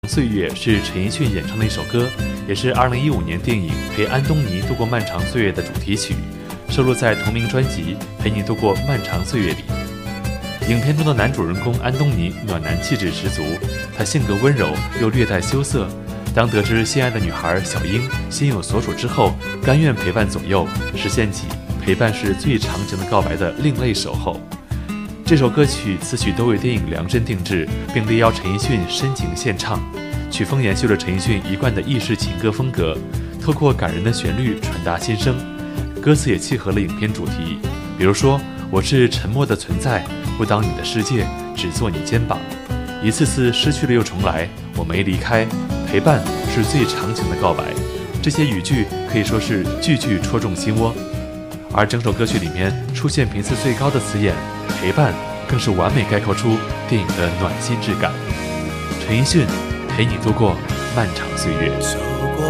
岁月是陈奕迅演唱的一首歌，也是2015年电影《陪安东尼度过漫长岁月》的主题曲，收录在同名专辑《陪你度过漫长岁月》里。影片中的男主人公安东尼暖男气质十足，他性格温柔又略带羞涩。当得知心爱的女孩小英心有所属之后，甘愿陪伴左右，实现起陪伴是最长情的告白的另类守候。这首歌曲词曲都为电影量身定制，并力邀陈奕迅深情献唱，曲风延续了陈奕迅一贯的意式情歌风格，透过感人的旋律传达心声。歌词也契合了影片主题，比如说我是沉默的存在，不当你的世界，只做你肩膀，一次次失去了又重来，我没离开，陪伴是最长情的告白。这些语句可以说是句句戳中心窝，而整首歌曲里面出现频次最高的词眼陪伴，更是完美概括出电影的暖心质感。陈奕迅陪你度过漫长岁月。 走过